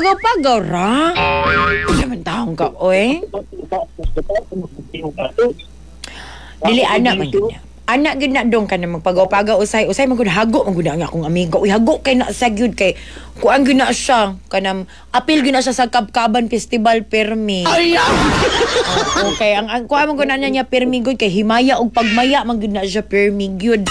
Pagaw-pagaw ra. Saman taong ka, oy. Dili anak man gud niya. Anak gud na dong ka na magpagaw-pagaw usay magud hago man gud nga akong amigo. Uy hago kay na sa gyud kay kuan gyud na siya kanang apil gyud na siya sa Kabkaban Festival permi. Okay, ang kuan man gud na niya permi gud kay himaya og pagmaya man gud na siya permi gyud.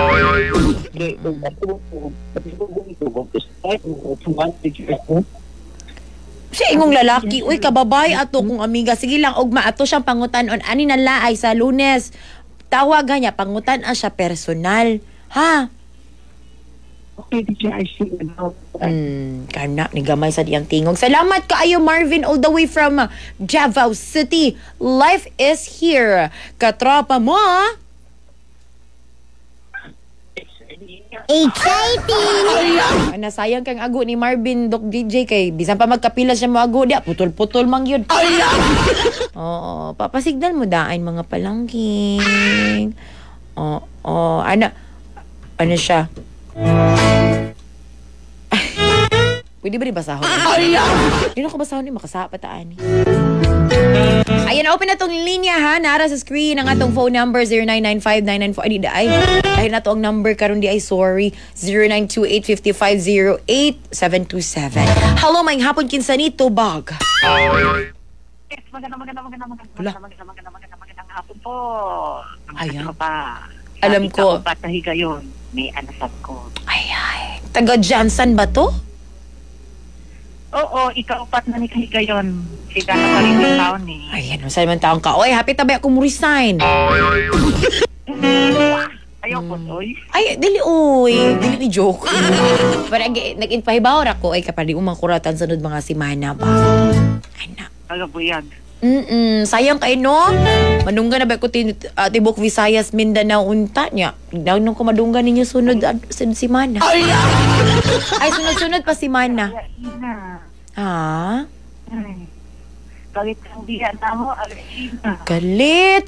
Si ingong lalaki, uy kababay ato kung amiga. Sige lang, ugma ato siyang pangutanon. Ani na laay sa Lunes. Tawag niya, pangutan siya personal. Ha? Okay, DJ, I see you now. Kana, ni gamay sa diyang tingog. Salamat kaayo Marvin all the way from Davao City. Life is here. Katropa mo, exciting! Nasayang kang ago ni Marvin, Doc DJ, kay bisan pa magkapila siya mo ago, dia putol-putol mang yun. Oo, papasignal mo daan mga palangking. Oo, ano siya? Pwede ba rin basahon? Hindi na ko basahon ni makasapataan ni. Ayan, open na tong linya ha. Nara sa screen ang atong phone number 0995-994. Ay, ay. Dahil na to ang number karon di ay sorry. 0928-5508-727. Hello, may hapon kinsa ni Tubag. Magandang hapon po. Ayan. Pa. Alam ko. Ikaw pa sa higayon, may anasat ko. Ay. Taga Johnson ba to? Oo, ikaupat na ni kahigayon. Sika na pa rin yung taon eh. Ayan, saan man taong ka? Oy, happy tabi ako mo resign. Ayoko, oy. Ay, dili ni joke. Pero nag-inpahibaw ako, ay kapali umang kuratan sunod mga simana ba? Anak. Agabuyag. Sayang kay no? Madunggan na ba ko tibok Visayas, Mindanao, unta niya. Nung ko madunggan ninyo sunod simana. Ay, sunod-sunod pa simana. Ha? Galit ang diyan na mo, Alcina. Galit?